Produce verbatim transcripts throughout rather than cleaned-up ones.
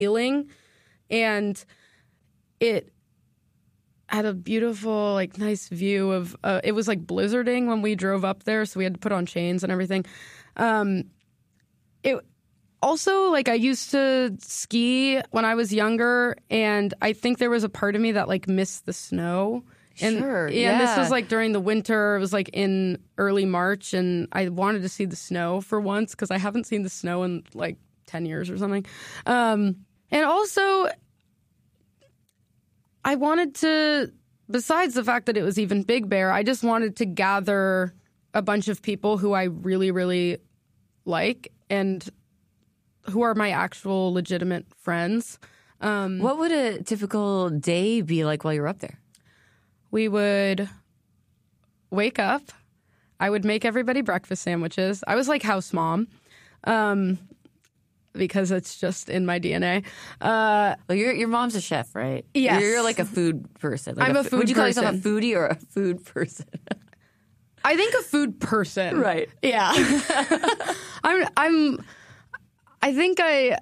feeling. And it had a beautiful, like, nice view of, uh, it was like blizzarding when we drove up there, so we had to put on chains and everything. Um, it also, like, I used to ski when I was younger, and I think there was a part of me that, like, missed the snow. And, sure, yeah. And this yeah. was, like, during the winter. It was, like, in early March, and I wanted to see the snow for once because I haven't seen the snow in, like, ten years or something. Um, and also, I wanted to, besides the fact that it was even Big Bear, I just wanted to gather a bunch of people who I really, really like and who are my actual legitimate friends. Um, what would a typical day be like while you're up there? We would wake up. I would make everybody breakfast sandwiches. I was like house mom. Um, because it's just in my D N A. Uh, well, your your mom's a chef, right? Yes. You're like a food person. Like I'm a, a food Would you call person. yourself a foodie or a food person? I think a food person. Right. Yeah. I'm, I'm, I think I,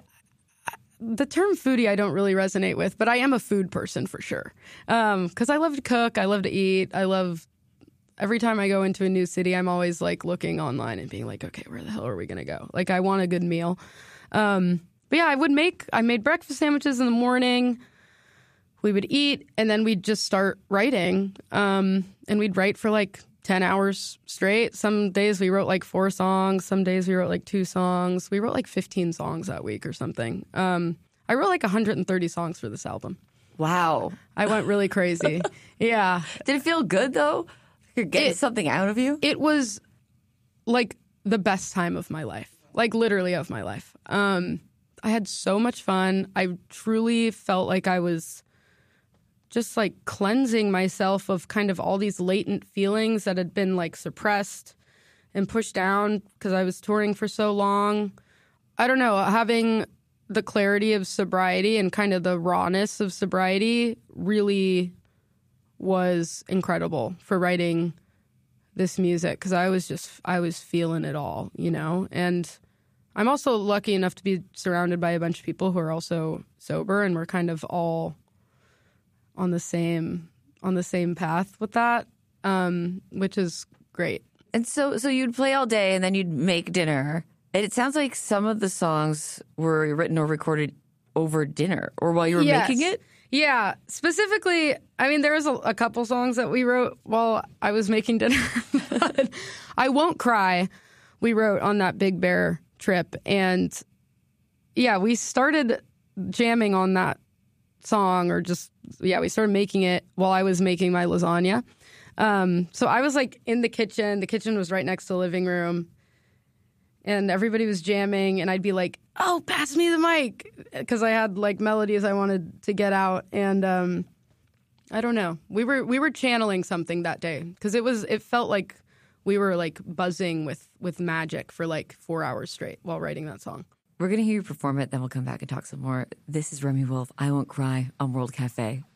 the term foodie I don't really resonate with, but I am a food person for sure. Um, 'cause I love to cook. I love to eat. I love, every time I go into a new city, I'm always like looking online and being like, okay, where the hell are we going to go? Like, I want a good meal. Um, but yeah, I would make, I made breakfast sandwiches in the morning. We would eat and then we'd just start writing. Um, and we'd write for like ten hours straight. Some days we wrote like four songs. Some days we wrote like two songs. We wrote like fifteen songs that week or something. Um, I wrote like one hundred thirty songs for this album. Wow. I went really crazy. Yeah. Did it feel good though? You're getting It- something out of you? It was like the best time of my life, like literally of my life. Um, I had so much fun. I truly felt like I was just like cleansing myself of kind of all these latent feelings that had been like suppressed and pushed down because I was touring for so long. I don't know, having the clarity of sobriety and kind of the rawness of sobriety really was incredible for writing this music because I was just, I was feeling it all, you know? And I'm also lucky enough to be surrounded by a bunch of people who are also sober, and we're kind of all on the same on the same path with that, um, which is great. And so so you'd play all day and then you'd make dinner. And it sounds like some of the songs were written or recorded over dinner or while you were Yes. making it? Yeah, specifically, I mean, there was a, a couple songs that we wrote while I was making dinner. But I Won't Cry, we wrote on that Big Bear trip. And yeah, we started jamming on that song or just, yeah, we started making it while I was making my lasagna. Um, so I was like in the kitchen. The kitchen was right next to the living room. And everybody was jamming, and I'd be like, oh, pass me the mic, because I had, like, melodies I wanted to get out. And um, I don't know. We were we were channeling something that day, because it was it felt like we were, like, buzzing with, with magic for, like, four hours straight while writing that song. We're going to hear you perform it, then we'll come back and talk some more. This is Remi Wolf, I Won't Cry on World Cafe.